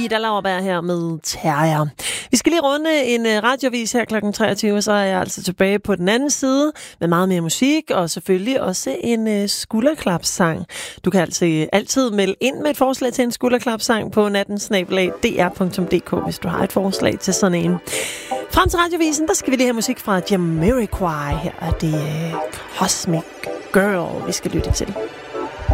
Ida Lauerberg her med Terrier. Vi skal lige runde en radiovis her kl. 23, så er jeg altså tilbage på den anden side med meget mere musik, og selvfølgelig også en skulderklapssang. Du kan altså altid melde ind med et forslag til en skulderklapssang på natten@dr.dk, hvis du har et forslag til sådan en. Frem til radiovisen, der skal vi lige have musik fra Jamiroquai. Her er det Cosmic Girl, vi skal lytte til.